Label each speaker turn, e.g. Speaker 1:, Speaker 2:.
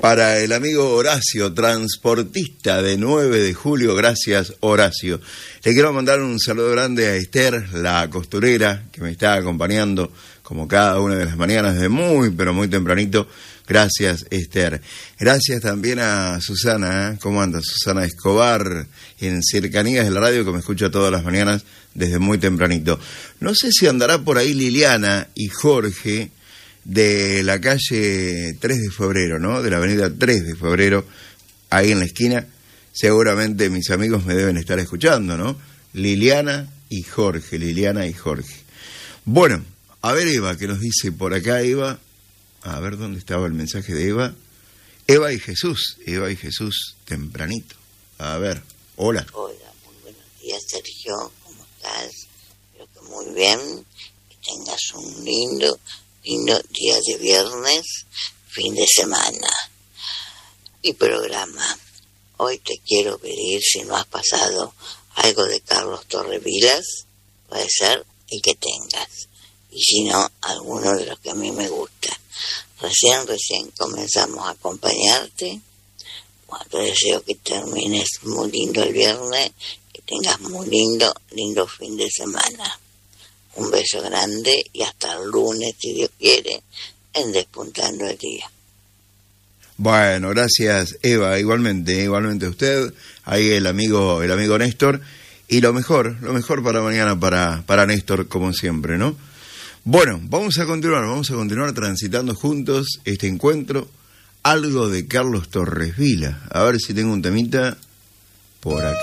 Speaker 1: Para el amigo Horacio, transportista de 9 de julio, gracias Horacio. Le quiero mandar un saludo grande a Esther, la costurera, que me está acompañando como cada una de las mañanas de muy, pero muy tempranito. Gracias Esther. Gracias también a Susana, ¿eh? ¿Cómo anda? Susana Escobar, en Cercanías de la Radio, que me escucha todas las mañanas desde muy tempranito. No sé si andará por ahí Liliana y Jorge, de la calle 3 de febrero, ¿no? De la avenida 3 de febrero, ahí en la esquina. Seguramente mis amigos me deben estar escuchando, ¿no? Liliana y Jorge. Bueno, a ver Eva, ¿qué nos dice por acá Eva? A ver dónde estaba el mensaje de Eva. Eva y Jesús, tempranito. A ver, hola.
Speaker 2: Hola, muy buenos días Sergio, ¿cómo estás? Espero que muy bien, que tengas un lindo día de viernes, fin de semana y programa. Hoy te quiero pedir si no has pasado algo de Carlos Torrevilas, puede ser el que tengas, y si no, alguno de los que a mí me gusta. Recién comenzamos a acompañarte. Bueno, te deseo que termines muy lindo el viernes, que tengas muy lindo fin de semana. Un beso grande y hasta el lunes, si Dios quiere, en Despuntando el Día.
Speaker 1: Bueno, gracias Eva, igualmente a usted, ahí el amigo Néstor, y lo mejor para mañana para Néstor, como siempre, ¿no? Bueno, vamos a continuar transitando juntos este encuentro, algo de Carlos Torres Vila. A ver si tengo un temita por acá.